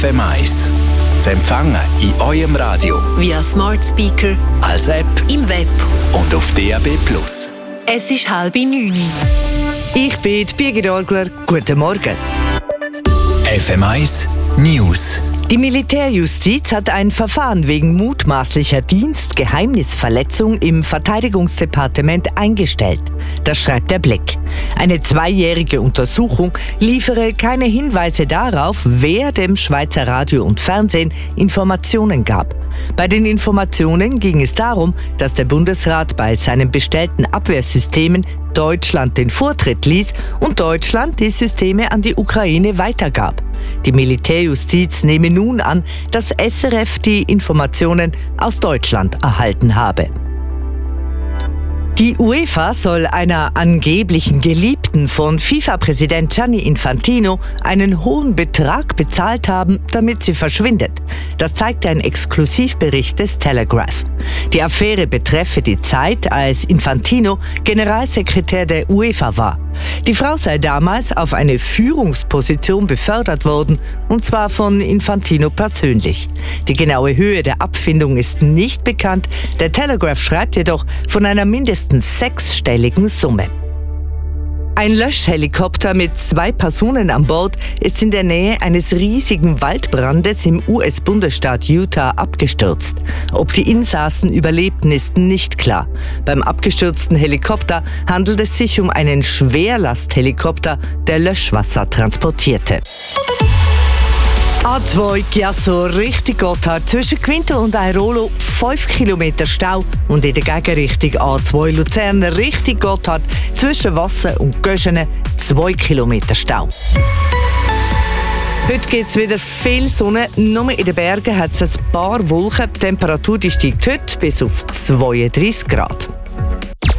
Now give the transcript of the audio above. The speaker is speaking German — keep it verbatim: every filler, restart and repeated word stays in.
F M eins. Zu empfangen in eurem Radio, via Smart Speaker, als App im Web und auf D A B Plus. Es ist halb neun. Ich bin Birgit Orgler. Guten Morgen. F M eins News. Die Militärjustiz hat ein Verfahren wegen mutmaßlicher Dienstgeheimnisverletzung im Verteidigungsdepartement eingestellt. Das schreibt der Blick. Eine zweijährige Untersuchung liefere keine Hinweise darauf, wer dem Schweizer Radio und Fernsehen Informationen gab. Bei den Informationen ging es darum, dass der Bundesrat bei seinen bestellten Abwehrsystemen Deutschland den Vortritt ließ und Deutschland die Systeme an die Ukraine weitergab. Die Militärjustiz nehme nun an, dass S R F die Informationen aus Deutschland erhalten habe. Die UEFA soll einer angeblichen Geliebten von FIFA-Präsident Gianni Infantino einen hohen Betrag bezahlt haben, damit sie verschwindet. Das zeigt ein Exklusivbericht des Telegraph. Die Affäre betreffe die Zeit, als Infantino Generalsekretär der UEFA war. Die Frau sei damals auf eine Führungsposition befördert worden, und zwar von Infantino persönlich. Die genaue Höhe der Abfindung ist nicht bekannt. Der Telegraph schreibt jedoch von einer mindestens sechsstelligen Summe. Ein Löschhelikopter mit zwei Personen an Bord ist in der Nähe eines riesigen Waldbrandes im U S-Bundesstaat Utah abgestürzt. Ob die Insassen überlebten, ist nicht klar. Beim abgestürzten Helikopter handelt es sich um einen Schwerlasthelikopter, der Löschwasser transportierte. A zwei Chiasso Richtung Gotthard zwischen Quinto und Airolo fünf Kilometer Stau und in der Gegenrichtung A zwei Luzern Richtung Gotthard zwischen Wassen und Göschene zwei Kilometer Stau. Heute gibt es wieder viel Sonne, nur in den Bergen hat es ein paar Wolken. Die Temperatur die steigt heute bis auf zweiunddreißig Grad.